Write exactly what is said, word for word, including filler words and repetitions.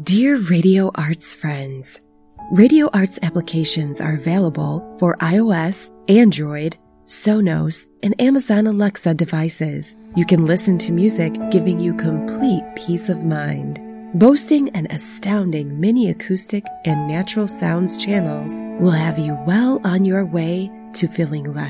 Dear Radio Arts friends, Radio Arts applications are available for iOS, Android, Sonos, and Amazon Alexa devices. You can listen to music giving you complete peace of mind. Boasting an astounding mini acoustic and natural sounds channels will have you well on your way to feeling less